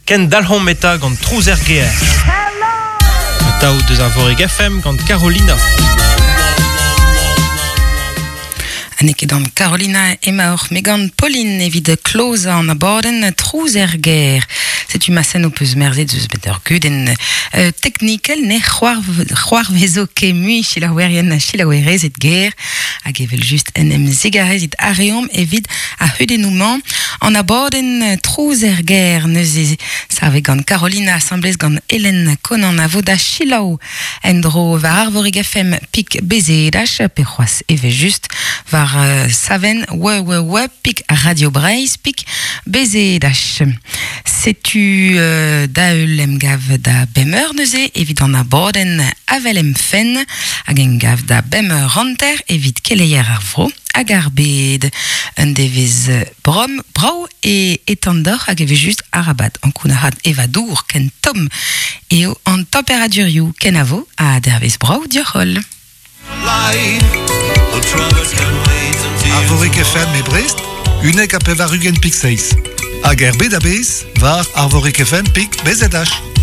Ken dalhon meta gant trouzer gear. Tao deus ar Vorig FM gant Carolina. Anneke dan Carolina emaoc'h megant Pauline evit kloz an abadenn trouzer gear. C'est une massen peus merzet eus bet ur guden technikel ne c'hoarvezo ket mui chilaouerien a chilaouerezet ger hag evel just en em zegarezit areom evit a hudenouman an abadenn trouzer ger neuze sarve gant Carolina assemblez gant Hélène Conan a voda chilaou en dro var ar Vorig FM pik bezedach pe c'hoaz evel just var saven pik Radio Breizh pik bezedach. Setu daeul em gav da bemer neuze evit an abadenn avel em fen hag en gav da bemer ranter evit keleier ar vro hag ar bed un devez brom brau e etandor hag evit just arabat an kounarad evadour ken tom eo an temperadurioù ken avo a dervez brau diorhol. Ar Vorig FM e Brest, unek a pevar ugen pik 6. Hag er bed a bez, var ar Vorig FM pik bezedach.